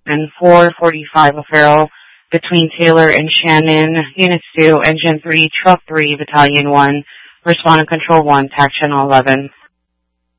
and 445 O'Farrell between Taylor and Shannon, Unit 2, Engine 3, Truck 3, Battalion 1, Respondent Control 1, TAC Channel 11.